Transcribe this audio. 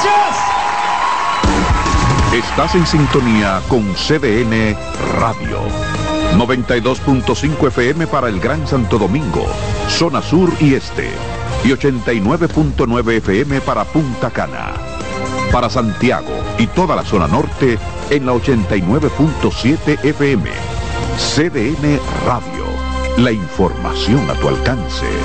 Gracias. Estás en sintonía con CDN Radio. 92.5 FM para el Gran Santo Domingo, zona sur y este. Y 89.9 FM para Punta Cana. Para Santiago y toda la zona norte en la 89.7 FM. CDN Radio. La información a tu alcance.